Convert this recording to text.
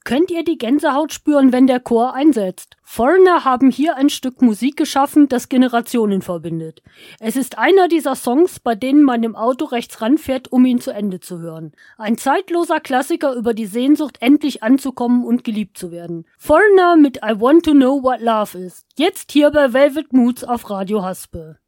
könnt ihr die Gänsehaut spüren, wenn der Chor einsetzt. Foreigner haben hier ein Stück Musik geschaffen, das Generationen verbindet. Es ist einer dieser Songs, bei denen man im Auto rechts ranfährt, um ihn zu Ende zu hören. Ein zeitloser Klassiker über die Sehnsucht, endlich anzukommen und geliebt zu werden. Foreigner mit I Want to Know What Love Is. Jetzt hier bei Velvet Moods auf Radio Haspe.